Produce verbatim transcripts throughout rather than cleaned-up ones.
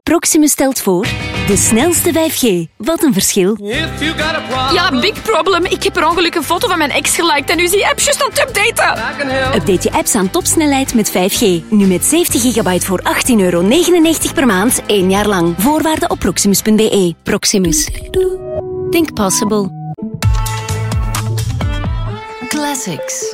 Proximus stelt voor de snelste vijf G. Wat een verschil. Ja, big problem. Ik heb per ongeluk een foto van mijn ex geliked en nu is die app juist aan het updaten. Update je apps aan topsnelheid met vijf G. Nu met zeventig gigabyte voor achttien euro negenennegentig per maand, één jaar lang. Voorwaarden op proximus punt b e. Proximus. Think possible. Classics.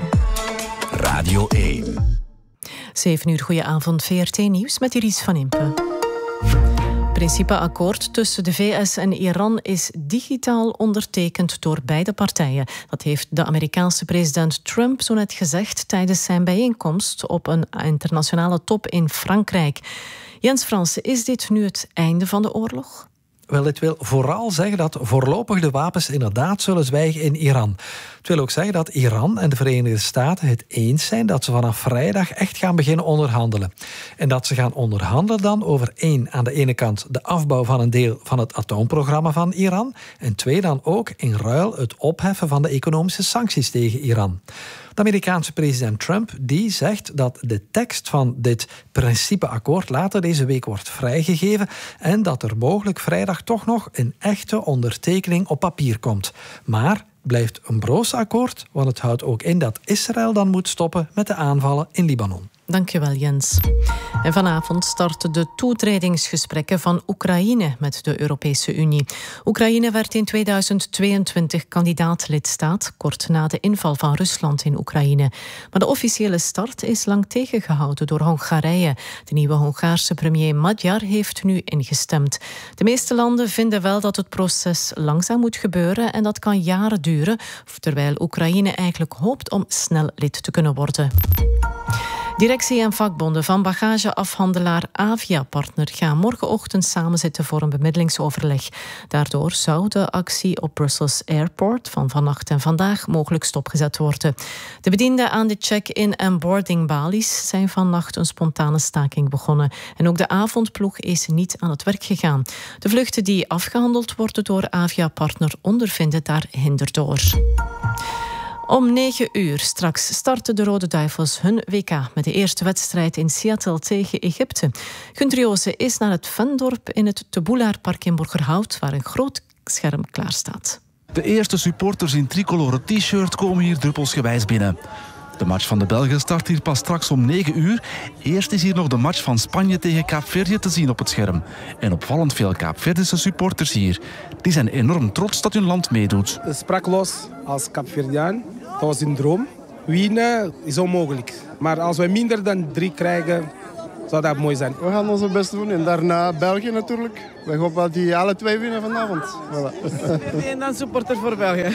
Radio één. zeven uur, goeie avond, V R T Nieuws met Iris van Impe. Principeakkoord tussen de V S en Iran is digitaal ondertekend door beide partijen. Dat heeft de Amerikaanse president Trump zo net gezegd tijdens zijn bijeenkomst op een internationale top in Frankrijk. Jens Fransen, is dit nu het einde van de oorlog? Wel, het wil vooral zeggen dat voorlopig de wapens inderdaad zullen zwijgen in Iran. Het wil ook zeggen dat Iran en de Verenigde Staten het eens zijn dat ze vanaf vrijdag echt gaan beginnen onderhandelen. En dat ze gaan onderhandelen dan over één, aan de ene kant de afbouw van een deel van het atoomprogramma van Iran en twee, dan ook in ruil het opheffen van de economische sancties tegen Iran. De Amerikaanse president Trump die zegt dat de tekst van dit principeakkoord later deze week wordt vrijgegeven en dat er mogelijk vrijdag toch nog een echte ondertekening op papier komt. Maar blijft een broos akkoord, want het houdt ook in dat Israël dan moet stoppen met de aanvallen in Libanon. Dankjewel, Jens. En vanavond starten de toetredingsgesprekken van Oekraïne met de Europese Unie. Oekraïne werd in tweeduizend tweeëntwintig kandidaat-lidstaat, kort na de inval van Rusland in Oekraïne. Maar de officiële start is lang tegengehouden door Hongarije. De nieuwe Hongaarse premier Magyar heeft nu ingestemd. De meeste landen vinden wel dat het proces langzaam moet gebeuren en dat kan jaren duren, terwijl Oekraïne eigenlijk hoopt om snel lid te kunnen worden. Directie en vakbonden van bagageafhandelaar Avia Partner gaan morgenochtend samenzitten voor een bemiddelingsoverleg. Daardoor zou de actie op Brussels Airport van vannacht en vandaag mogelijk stopgezet worden. De bedienden aan de check-in en boardingbalies zijn vannacht een spontane staking begonnen. En ook de avondploeg is niet aan het werk gegaan. De vluchten die afgehandeld worden door Avia Partner ondervinden daar hinder door. Om negen uur straks starten de Rode Duivels hun W K met de eerste wedstrijd in Seattle tegen Egypte. Gunther Joosen is naar het Vendorp in het Te Boelaerpark in Borgerhout, waar een groot scherm klaar staat. De eerste supporters in tricolore t-shirt komen hier druppelsgewijs binnen. De match van de Belgen start hier pas straks om negen uur. Eerst is hier nog de match van Spanje tegen Kaapverdië te zien op het scherm. En opvallend veel Kaapverdische supporters hier. Die zijn enorm trots dat hun land meedoet. Sprakeloos als Kaapverdiaan. Dat was een droom. Winnen is onmogelijk. Maar als we minder dan drie krijgen, zou dat mooi zijn. We gaan onze best doen en daarna België natuurlijk. We hopen dat die alle twee winnen vanavond. Voilà. En dan supporter voor België.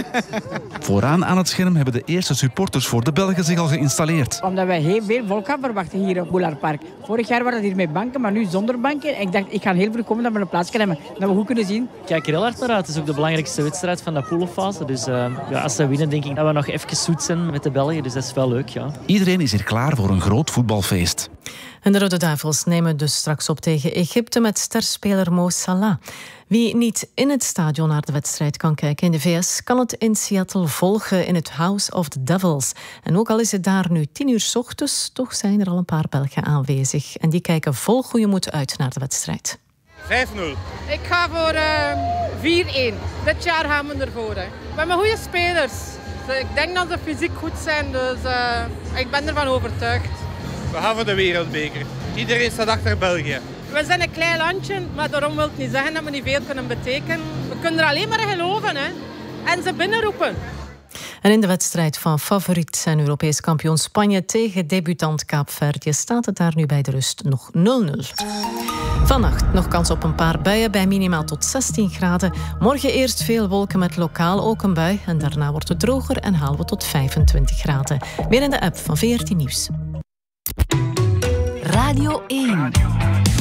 Vooraan aan het scherm hebben de eerste supporters voor de Belgen zich al geïnstalleerd. Omdat wij heel veel volk gaan verwachten hier op Boelaerpark. Vorig jaar waren het hier met banken, maar nu zonder banken. En ik dacht, ik ga heel vroeg komen dat we een plaats kunnen hebben. Dat we goed kunnen zien. Ik kijk er heel hard naar uit. Het is ook de belangrijkste wedstrijd van de poolfase. Dus uh, ja, als ze winnen, denk ik dat we nog even zoet zijn met de Belgen. Dus dat is wel leuk, ja. Iedereen is hier klaar voor een groot voetbalfeest. En de Rode Duivels nemen dus straks op tegen Egypte met sterspeler Mo Salah. Wie niet in het stadion naar de wedstrijd kan kijken in de V S, kan het in Seattle volgen in het House of the Devils. En ook al is het daar nu tien uur 's ochtends, toch zijn er al een paar Belgen aanwezig. En die kijken vol goede moed uit naar de wedstrijd. vijf nul. Ik ga voor uh, vier één. Dit jaar gaan we ervoor. Hè. We hebben goede spelers. Dus ik denk dat ze fysiek goed zijn, dus uh, ik ben ervan overtuigd. We gaan voor de wereldbeker. Iedereen staat achter België. We zijn een klein landje, maar daarom wil het niet zeggen dat we niet veel kunnen betekenen. We kunnen er alleen maar in geloven, hè. En ze binnenroepen. En in de wedstrijd van favoriet en Europees kampioen Spanje tegen debutant Kaapverdië staat het daar nu bij de rust nog nul nul. Vannacht nog kans op een paar buien bij minimaal tot zestien graden. Morgen eerst veel wolken met lokaal ook een bui. En daarna wordt het droger en halen we tot vijfentwintig graden. Meer in de app van V R T Nieuws. Radio één.